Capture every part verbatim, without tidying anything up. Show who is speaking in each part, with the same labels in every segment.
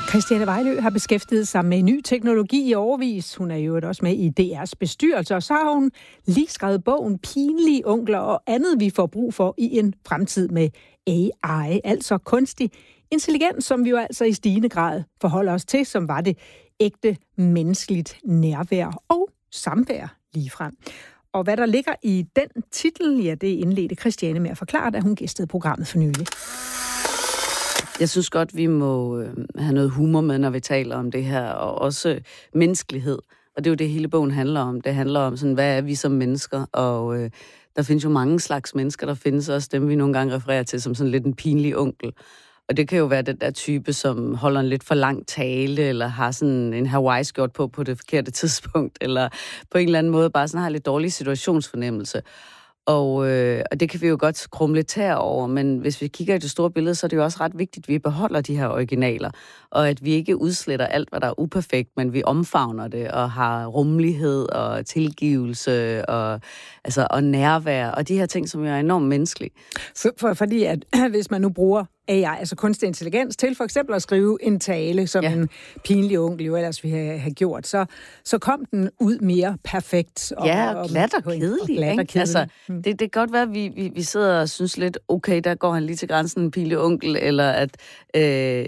Speaker 1: Christiane Vejlø har beskæftiget sig med ny teknologi i årevis. Hun er jo også med i D R's bestyrelse, og så har hun lige skrevet bogen Pinlige onkler og andet, vi får brug for i en fremtid med A I, altså kunstig intelligens, som vi jo altså i stigende grad forholder os til, som var det ægte menneskeligt nærvær og samvær ligefrem. Og hvad der ligger i den titel, ja, det indledte Christiane med at forklare, da hun gæstede programmet for nylig.
Speaker 2: Jeg synes godt, vi må øh, have noget humor med, når vi taler om det her, og også menneskelighed. Og det er jo det, hele bogen handler om. Det handler om, sådan, hvad er vi som mennesker? Og øh, der findes jo mange slags mennesker. Der findes også dem, vi nogle gange refererer til som sådan lidt en pinlig onkel. Og det kan jo være den der type, som holder en lidt for lang tale, eller har sådan en Hawaii-skjort på på det forkerte tidspunkt, eller på en eller anden måde bare sådan har lidt dårlig situationsfornemmelse. Og, øh, og det kan vi jo godt krumle tær over, men hvis vi kigger i det store billede, så er det jo også ret vigtigt, at vi beholder de her originaler, og at vi ikke udsletter alt, hvad der er uperfekt, men vi omfavner det, og har rummelighed og tilgivelse og, altså, og nærvær, og de her ting, som jo er enormt menneskelige.
Speaker 1: For, for, fordi at hvis man nu bruger A I, altså kunstig intelligens, til for eksempel at skrive en tale, som ja. en pinlig onkel jo ellers vi har, har gjort, så, så kom den ud mere perfekt.
Speaker 2: Og, ja, og glat og kedelig. Altså, det, det kan godt være, at vi, vi, vi sidder og synes lidt, okay, der går han lige til grænsen, en pinlig onkel, eller at øh,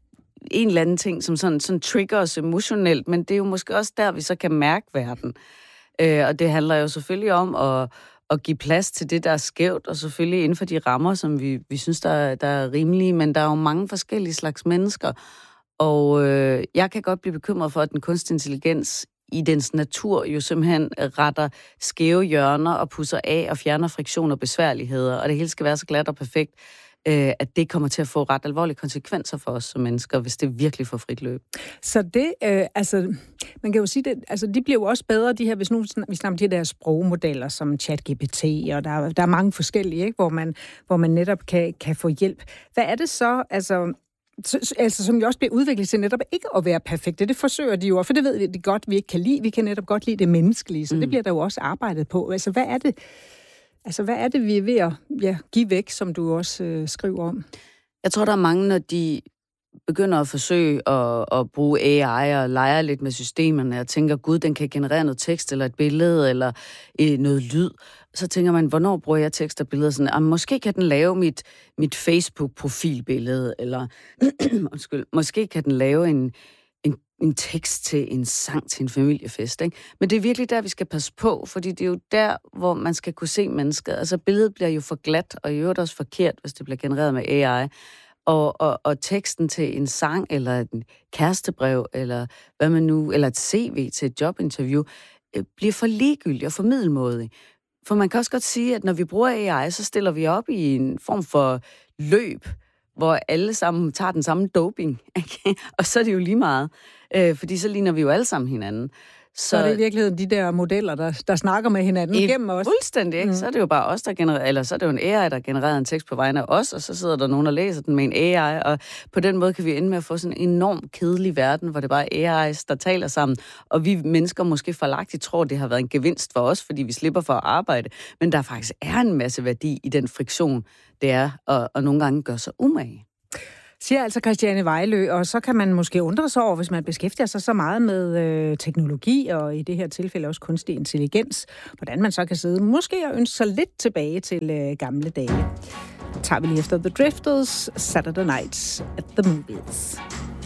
Speaker 2: en eller anden ting, som sådan, sådan trigger os emotionelt, men det er jo måske også der, vi så kan mærke verden. Øh, og det handler jo selvfølgelig om at at give plads til det, der er skævt, og selvfølgelig inden for de rammer, som vi, vi synes, der, der er rimelige, men der er jo mange forskellige slags mennesker, og øh, jeg kan godt blive bekymret for, at den kunstig intelligens i dens natur jo simpelthen retter skæve hjørner og pusser af og fjerner friktion og besværligheder, og det hele skal være så glat og perfekt, øh, at det kommer til at få ret alvorlige konsekvenser for os som mennesker, hvis det virkelig får frit løb.
Speaker 1: Så det, øh, altså, man kan jo sige, det, altså, de bliver jo også bedre, de her, hvis nu vi snakker om de der sprogmodeller som ChatGPT, og der, der er mange forskellige, ikke, hvor man, hvor man netop kan, kan få hjælp. Hvad er det så, altså, så, altså, som jo også bliver udviklet til netop ikke at være perfekte? Det forsøger de jo, for det ved vi det godt, vi ikke kan lide. Vi kan netop godt lide det menneskelige, så mm. det bliver der jo også arbejdet på. Altså, hvad er det, altså, hvad er det vi er ved at ja, give væk, som du også øh, skriver om?
Speaker 2: Jeg tror, der er mange, når de begynder at forsøge at, at bruge A I og leger lidt med systemerne og tænker, gud, den kan generere noget tekst eller et billede eller eh, noget lyd. Så tænker man, hvornår bruger jeg tekst og billeder? Sådan, ah, måske kan den lave mit, mit Facebook-profilbillede, eller undskyld, måske kan den lave en, en, en tekst til en sang til en familiefest. Ikke? Men det er virkelig der, vi skal passe på, fordi det er jo der, hvor man skal kunne se mennesket. Altså billedet bliver jo for glat, og i øvrigt også forkert, hvis det bliver genereret med A I. Og, og, og teksten til en sang, eller et kærestebrev, eller hvad man nu, eller et C V til et jobinterview, øh, bliver for ligegyldig og for middelmådig. For man kan også godt sige, at når vi bruger A I, så stiller vi op i en form for løb, hvor alle sammen tager den samme doping, okay? Og så er det jo lige meget, øh, fordi så ligner vi jo alle sammen hinanden.
Speaker 1: Så, så er det i virkeligheden de der modeller, der, der snakker med hinanden
Speaker 2: i,
Speaker 1: gennem os.
Speaker 2: Fuldstændig, ikke? Mm. Så er det jo bare os, der genererer, eller så er det jo en A I, der genererer en tekst på vegne af os, og så sidder der nogen, der læser den med en A I, og på den måde kan vi ende med at få sådan en enormt kedelig verden, hvor det bare er A I's, der taler sammen, og vi mennesker måske forlagtigt tror, det har været en gevinst for os, fordi vi slipper for at arbejde, men der faktisk er en masse værdi i den friktion, det er, og, og nogle gange gør sig umage.
Speaker 1: Siger altså Christiane Vejlø, og så kan man måske undre sig over, hvis man beskæftiger sig så meget med øh, teknologi, og i det her tilfælde også kunstig intelligens, hvordan man så kan sidde måske og ønske sig lidt tilbage til øh, gamle dage. Tager vi lige efter The Drifters, Saturday Nights at the Movies.